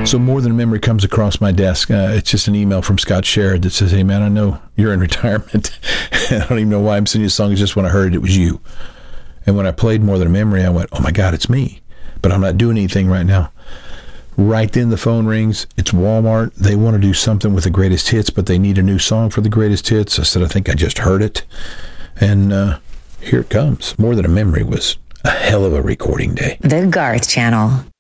So More Than a Memory comes across my desk. It's just an email from Scott Sherrod that says, hey, man, I know you're in retirement. I don't even know why I'm sending you a song. It's just when I heard it was you. And when I played More Than a Memory, I went, oh, my God, it's me. But I'm not doing anything right now. Right then the phone rings. It's Walmart. They want to do something with the greatest hits, but they need a new song for the greatest hits. I said, I think I just heard it. And here it comes. More Than a Memory was a hell of a recording day. The Garth Channel.